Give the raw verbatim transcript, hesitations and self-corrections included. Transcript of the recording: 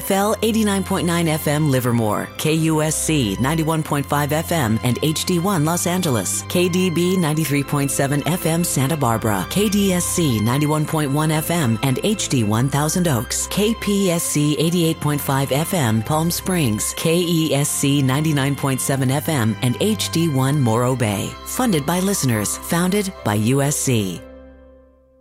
F L eighty-nine point nine F M Livermore, K U S C ninety-one point five F M and H D one Los Angeles, K D B ninety-three point seven F M Santa Barbara, K D S C ninety-one point one F M and H D one Thousand Oaks, K P S C eighty-eight point five F M Palm Springs, K E S C ninety-nine point seven F M and H D one Morro Bay. Funded by listeners, founded by U S C.